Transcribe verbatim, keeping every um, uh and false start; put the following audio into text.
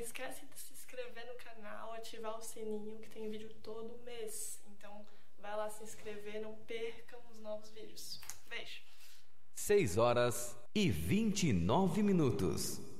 esquece de se inscrever no canal, ativar o sininho que tem vídeo todo mês. Então vai lá se inscrever, não percam os novos vídeos. Beijo! seis horas e vinte e nove minutos.